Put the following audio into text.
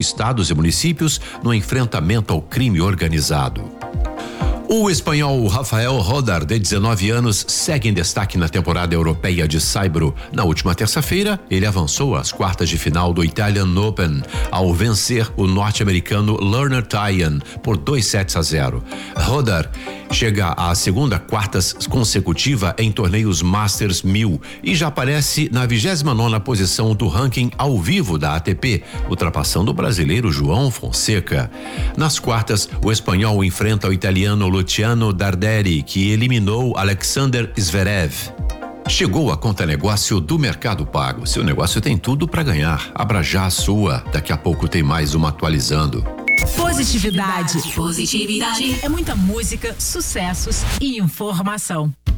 estados e municípios no enfrentamento ao crime organizado. O espanhol Rafael Rodar, de 19 anos, segue em destaque na temporada europeia de saibro. Na última terça-feira, ele avançou às quartas de final do Italian Open, ao vencer o norte-americano Lerner Tyan por 2-0. Rodar chega à segunda quartas consecutiva em torneios Masters 1000 e já aparece na 29ª posição do ranking ao vivo da ATP, ultrapassando o brasileiro João Fonseca. Nas quartas, o espanhol enfrenta o italiano Luciano Darderi, que eliminou Alexander Zverev. Chegou a conta negócio do Mercado Pago. Seu negócio tem tudo para ganhar. Abra já a sua. Daqui a pouco tem mais uma atualizando. Positividade. É muita música, sucessos e informação.